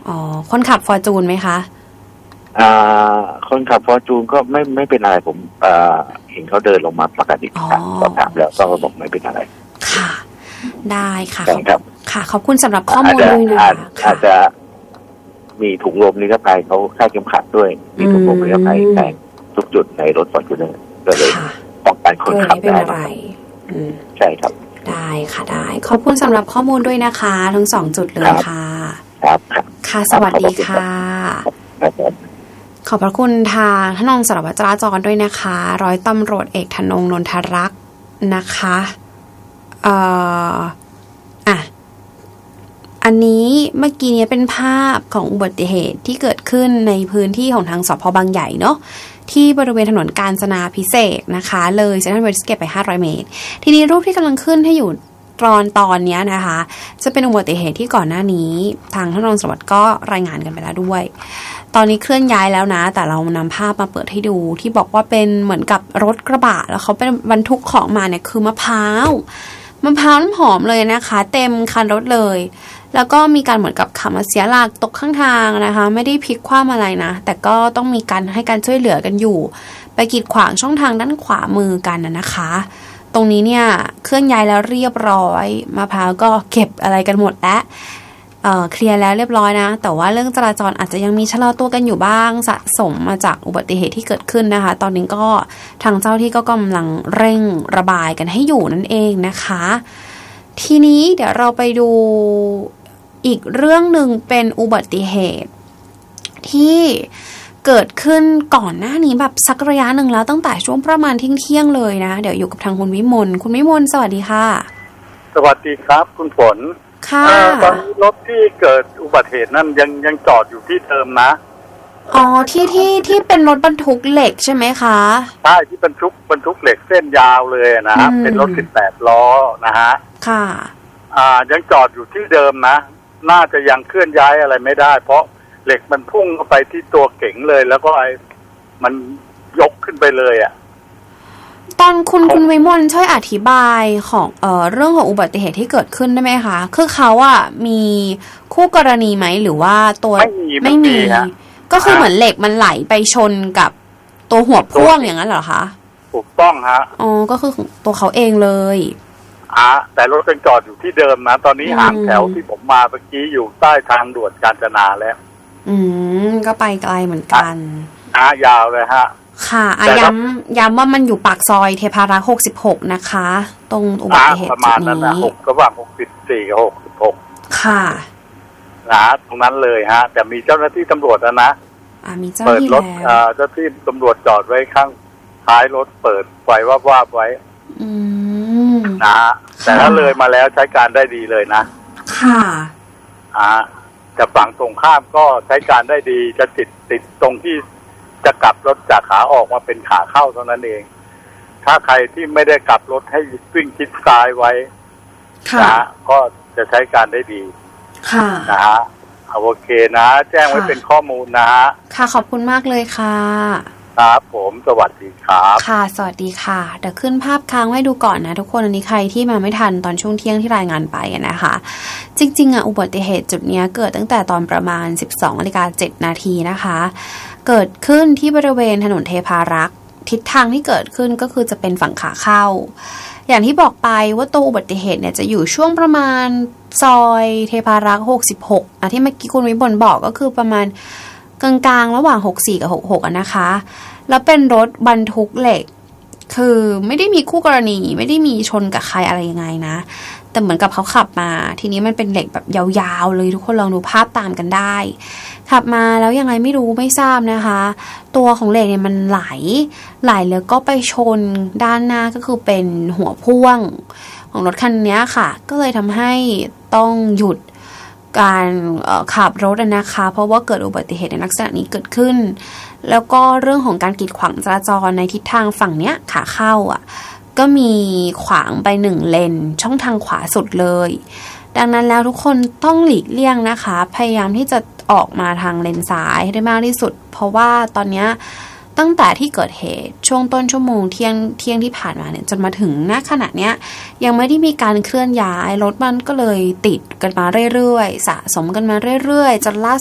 อ๋อคนขับฟอร์จูนไหมคะคนขับฟอร์จูนก็ไม่เป็นอะไรผมเห็นเขาเดินลงมาปกติสอบถามแล้วก็บอกไม่เป็นอะไรค่ะได้ค่ะครับค่ะขอบคุณสำหรับข้อมูลด้วยนะคะอาจจะมีถุงลมนิรภัยเขาคาดเข็มขัดด้วยมีถุงลมนิรภัยแต่ทุกจุดในรถฟอร์จูเนอร์ก็เลยป้องกันคนขับได้ใช่ครับได้ค่ะได้ขอบคุณสำหรับข้อมูลด้วยนะคะทั้ง2จุดเลยค่ะครับค่ะสวัสดีค่ะขอบพระคุณทางท่านรองสารวัตรจราจรด้วยนะคะร้อยตำรวจเอกธนงค์ นนทรักษ์นะคะอันนี้เมื่อกี้นี้เป็นภาพของอุบัติเหตุที่เกิดขึ้นในพื้นที่ของทางสพ.บางใหญ่เนาะที่บริเวณถนนกาญจนาภิเษกนะคะเลยเซ็นทรัลเวสเกตไป500 เมตรทีนี้รูปที่กำลังขึ้นให้อยู่ตอนนี้นะคะจะเป็นอุบัติเหตุที่ก่อนหน้านี้ทางท่านรองสารวัตรก็รายงานกันไปแล้วด้วยตอนนี้เคลื่อนย้ายแล้วนะแต่เรานำภาพมาเปิดให้ดูที่บอกว่าเป็นเหมือนกับรถกระบะแล้วเขาเป็นบรรทุกของมาเนี่ยคือมะพร้าวน้ำหอมเลยนะคะเต็มคันรถเลยแล้วก็มีการเหมือนกับขับมาเสียหลักตกข้างทางนะคะไม่ได้พลิกคว่ำอะไรนะแต่ก็ต้องมีการให้การช่วยเหลือกันอยู่ไปกีดขวางช่องทางด้านขวามือกันนะคะตรงนี้เนี่ยเคลื่อนย้ายแล้วเรียบร้อยมะพร้าวก็เก็บอะไรกันหมดแล้วเคลียร์แล้วเรียบร้อยนะแต่ว่าเรื่องจราจรอาจจะยังมีชะลอตัวกันอยู่บ้างสะสมมาจากอุบัติเหตุที่เกิดขึ้นนะคะตอนนี้ก็ทางเจ้าที่ก็กำลังเร่งระบายกันให้อยู่นั่นเองนะคะทีนี้เดี๋ยวเราไปดูอีกเรื่องหนึ่งเป็นอุบัติเหตุที่เกิดขึ้นก่อนหน้านี้แบบสักระยะหนึ่งแล้วตั้งแต่ช่วงประมาณเที่ยงเลยนะเดี๋ยวอยู่กับทางคุณวิมลสวัสดีค่ะสวัสดีครับคุณฝนค่ะตอนนี้รถที่เกิดอุบัติเหตุนั้นยังจอดอยู่ที่เดิมนะอ๋อที่เป็นรถบรรทุกเหล็กใช่ไหมคะใช่ที่บรรทุกเหล็กเส้นยาวเลยนะฮะเป็นรถ18 ล้อนะฮะค่ะยังจอดอยู่ที่เดิมนะน่าจะยังเคลื่อนย้ายอะไรไม่ได้เพราะเหล็กมันพุ่งเข้าไปที่ตัวเก๋งเลยแล้วก็มันยกขึ้นไปเลยอ่ะตอนคุณวิมลช่วยอธิบายของเรื่องของอุบัติเหตุที่เกิดขึ้นได้ไหมคะคือเขาอ่ะมีคู่กรณีไหมหรือว่าตัวไม่มีก็คือเหมือนเหล็กมันไหลไปชนกับตัวหัวพ่วงอย่างนั้นเหรอคะถูกต้องฮะอ๋อก็คือของตัวเขาเองเลยแต่รถยังจอดอยู่ที่เดิมนะตอนนี้ห่างแถวที่ผมมาเมื่อกี้อยู่ใต้ทางด่วนกาญจนาแล้วก็ไปไกลเหมือนกันยาวเลยฮะค่ะย้ำว่ามันอยู่ปากซอยเทพารักษ์66นะคะตรงอุบัติเหตุประมาณนั้นนะ6ระหว่าง64กับ66 ค่ะตรงนั้นเลยฮะแต่มีเจ้าหน้าที่ตำรวจนะมีเจ้าหน้าที่เปิดรถเจ้าที่ตำรวจจอดไว้ข้างท้ายรถเปิดไฟวาบไว้แต่ถ้าเลยมาแล้วใช้การได้ดีเลยนะค่ะจะฝั่งตรงข้ามก็ใช้การได้ดีจะติดตรงที่จะกลับรถจากขาออกมาเป็นขาเข้าเท่านั้นเองถ้าใครที่ไม่ได้กลับรถให้วิ่งชิดซ้ายไว้ก็จะใช้การได้ดีนะฮะโอเคนะแจ้งไว้เป็นข้อมูลนะฮะค่ะขอบคุณมากเลยค่ะครับผมสวัสดีครับค่ะสวัสดีค่ะเดี๋ยวขึ้นภาพค้างไว้ดูก่อนนะทุกคนอันนี้ใครที่มาไม่ทันตอนช่วงเที่ยงที่รายงานไปนะคะจริงๆอุบัติเหตุจุดนี้เกิดตั้งแต่ตอนประมาณ 12:07 นาทีนะคะเกิดขึ้นที่บริเวณถนนเทพารักษ์ทิศทางที่เกิดขึ้นก็คือจะเป็นฝั่งขาเข้าอย่างที่บอกไปว่าตัวอุบัติเหตุเนี่ยจะอยู่ช่วงประมาณซอยเทพารักษ์66ที่เมื่อกี้คุณวิบลบอกก็คือประมาณกลางๆระหว่าง64กับ66นะคะแล้วเป็นรถบรรทุกเหล็กคือไม่ได้มีคู่กรณีไม่ได้มีชนกับใครอะไรยังไงนะแต่เหมือนกับเขาขับมาทีนี้มันเป็นเหล็กแบบยาวๆเลยทุกคนลองดูภาพตามกันได้ขับมาแล้วยังไงไม่รู้ไม่ทราบนะคะตัวของเหล็กเนี่ยมันไหลแล้วก็ไปชนด้านหน้าก็คือเป็นหัวพ่วงของรถคันนี้ค่ะก็เลยทำให้ต้องหยุดการขับรถนะคะเพราะว่าเกิดอุบัติเหตุในลักษณะนี้เกิดขึ้นแล้วก็เรื่องของการกีดขวางจราจรในทิศทางฝั่งเนี้ยขาเข้าก็มีขวางไป1 เลนช่องทางขวาสุดเลยดังนั้นแล้วทุกคนต้องหลีกเลี่ยงนะคะพยายามที่จะออกมาทางเลนซ้ายให้ได้มากที่สุดเพราะว่าตอนนี้ตั้งแต่ที่เกิดเหตุช่วงต้นชั่วโมงเที่ยงที่ผ่านมาเนี่ยจนมาถึงณขณะเนี้ยยังไม่ได้มีการเคลื่อนย้ายรถมันก็เลยติดกันมาเรื่อยๆสะสมกันมาเรื่อยๆจนล่า